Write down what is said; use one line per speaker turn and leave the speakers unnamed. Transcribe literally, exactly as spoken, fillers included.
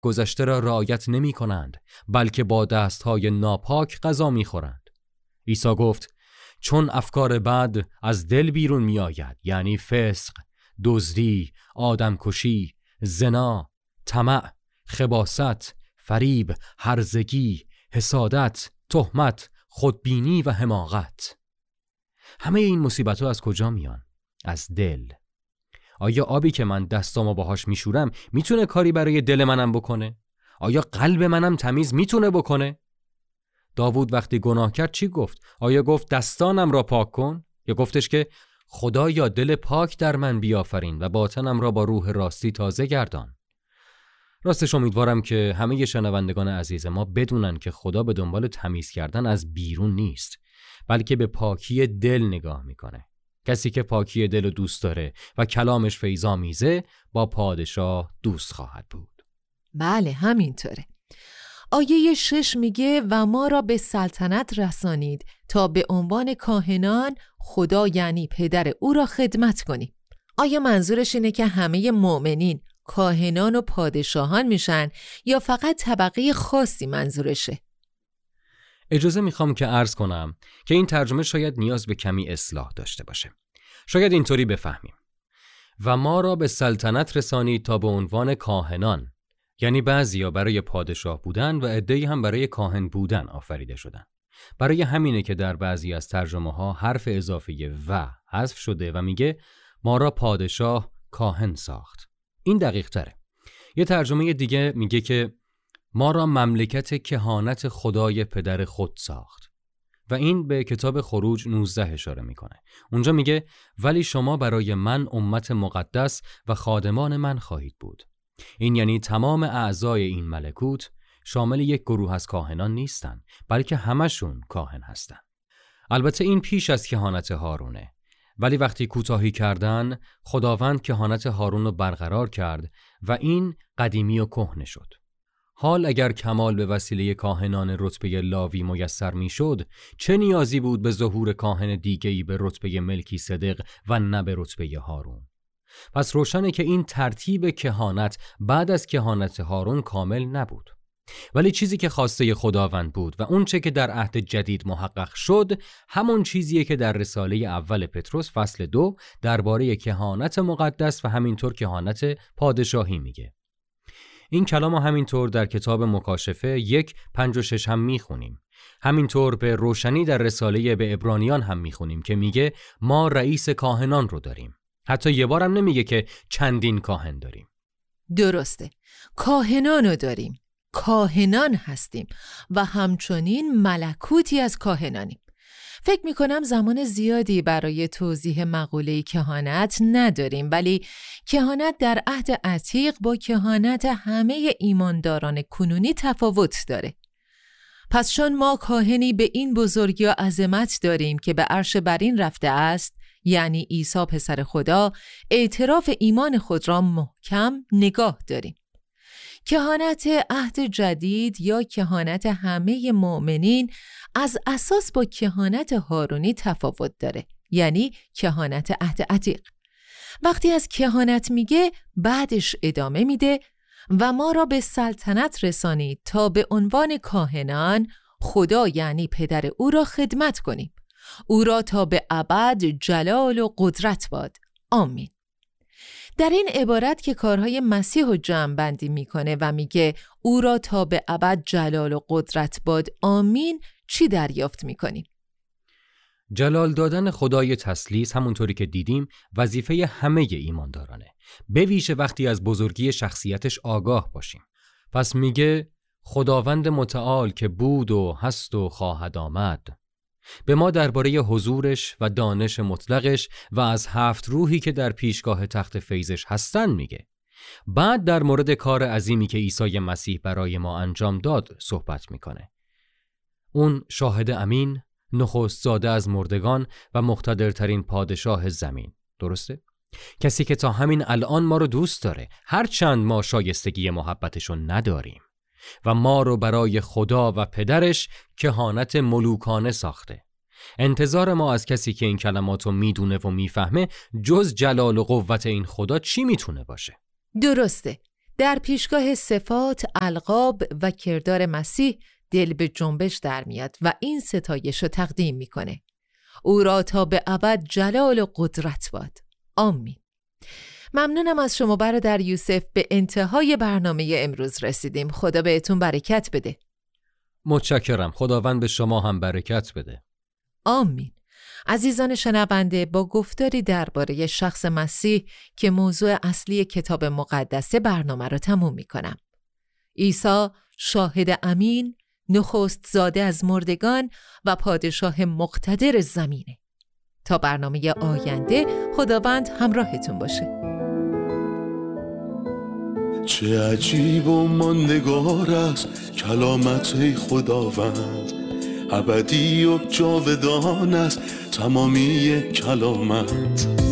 گذشته را رعایت نمی کنند، بلکه با دستهای ناپاک غذا می خورند. عیسی گفت چون افکار بد از دل بیرون می آید، یعنی فسق، دزدی، آدمکشی، زنا، طمع، خباثت، فریب، هرزگی، حسادت، تهمت، خودبینی و حماقت. همه این مصیبت‌ها از کجا میان؟ از دل. آیا آبی که من دستامو باهاش میشورم میتونه کاری برای دل منم بکنه؟ آیا قلب منم تمیز میتونه بکنه؟ داوود وقتی گناه کرد چی گفت؟ آیا گفت دستانم را پاک کن؟ یا گفتش که خدایا دل پاک در من بیافرین و باطنم را با روح راستی تازه گردان؟ راستش امیدوارم که همه شنوندگان عزیز ما بدونن که خدا به دنبال تمیز کردن از بیرون نیست، بلکه به پاکی دل نگاه میکنه. کسی که پاکی دل رو دوست داره و کلامش فیض‌آمیزه با پادشاه دوست خواهد بود.
بله همینطوره. آیه شش میگه و ما را به سلطنت رسانید تا به عنوان کاهنان خدا یعنی پدر او را خدمت کنیم. آیا منظورش اینه که همه مؤمنین کاهنان و پادشاهان میشن یا فقط طبقه خاصی منظورشه؟
اجازه میخوام که عرض کنم که این ترجمه شاید نیاز به کمی اصلاح داشته باشه. شاید اینطوری بفهمیم و ما را به سلطنت رسانید تا به عنوان کاهنان، یعنی بعضیا برای پادشاه بودن و عده‌ای هم برای کاهن بودن آفریده شدن. برای همینه که در بعضی از ترجمه ها حرف اضافه و حذف شده و میگه ما را پادشاه کاهن ساخت. این دقیق تره. یه ترجمه دیگه میگه که ما را مملکت کهانت خدای پدر خود ساخت و این به کتاب خروج نوزده اشاره میکنه. اونجا میگه ولی شما برای من امت مقدس و خادمان من خواهید بود. این یعنی تمام اعضای این ملکوت شامل یک گروه از کاهنان نیستن، بلکه همشون کاهن هستن. البته این پیش از کهانت هارونه، ولی وقتی کوتاهی کردن خداوند کهانت هارون رو برقرار کرد و این قدیمی و کهنه شد. حال اگر کمال به وسیله کاهنان رتبه لاوی میسر میشد، چه نیازی بود به ظهور کاهن دیگه‌ای به رتبه ملکی صدق و نه به رتبه هارون؟ پس روشنه که این ترتیب کهانت بعد از کهانت هارون کامل نبود. ولی چیزی که خواسته خداوند بود و اون چه که در عهد جدید محقق شد همون چیزیه که در رساله اول پتروس فصل دو درباره کهانت مقدس و همینطور کهانت پادشاهی میگه. این کلام همینطور در کتاب مکاشفه یک پنج و شش هم میخونیم. همینطور به روشنی در رساله به عبرانیان هم میخونیم که میگه ما رئیس کاهنان رو داریم. حتی یه بارم نمیگه که چندین کاهن داریم.
درسته، کاهنان رو داریم، کاهنان هستیم و همچنین ملکوتی از کاهنانیم. فکر میکنم زمان زیادی برای توضیح مقوله کهانت نداریم، ولی کهانت در عهد عتیق با کهانت همه ایمانداران کنونی تفاوت داره. پس چون ما کاهنی به این بزرگی و عظمت داریم که به عرش برین رفته است، یعنی عیسی پسر خدا، اعتراف ایمان خود را محکم نگاه داریم. کهانت عهد جدید یا کهانت همه مؤمنین از اساس با کهانت هارونی تفاوت داره، یعنی کهانت عهد عتیق. وقتی از کهانت میگه بعدش ادامه میده و ما را به سلطنت رسانید تا به عنوان کاهنان خدا یعنی پدر او را خدمت کنیم. او را تا به ابد جلال و قدرت باد. آمین. در این عبارت که کارهای مسیح رو جمع بندی میکنه و میگه او را تا به ابد جلال و قدرت باد آمین، چی دریافت میکنیم؟
جلال دادن خدای تثلیث همونطوری که دیدیم وظیفه همه ایماندارانه، به ویژه وقتی از بزرگی شخصیتش آگاه باشیم. پس میگه خداوند متعال که بود و هست و خواهد آمد، به ما درباره حضورش و دانش مطلقش و از هفت روحی که در پیشگاه تخت فیضش هستن میگه. بعد در مورد کار عظیمی که عیسی مسیح برای ما انجام داد صحبت میکنه. اون شاهد امین، نخست زاده از مردگان و مقتدرترین پادشاه زمین. درسته؟ کسی که تا همین الان ما رو دوست داره، هرچند ما شایستگی محبتشو نداریم، و ما رو برای خدا و پدرش کهانت ملوکانه ساخته. انتظار ما از کسی که این کلماتو میدونه و میفهمه جز جلال و قوت این خدا چی میتونه باشه؟
درسته. در پیشگاه صفات، القاب و کردار مسیح دل به جنبش در میاد و این ستایش رو تقدیم میکنه. او را تا به ابد جلال و قدرت باد. آمین. ممنونم از شما برادر یوسف. به انتهای برنامه امروز رسیدیم. خدا بهتون برکت بده.
متشکرم. خداوند به شما هم برکت بده.
آمین. عزیزان شنونده، با گفتاری درباره شخص مسیح که موضوع اصلی کتاب مقدسه برنامه را تموم می کنم. عیسی شاهد امین، نخست زاده از مردگان و پادشاه مقتدر زمینه. تا برنامه آینده خداوند همراهتون باشه.
چه عجیب و ماندگار است کلامت خداوند، ابدی و جاودان است تمامی کلامت.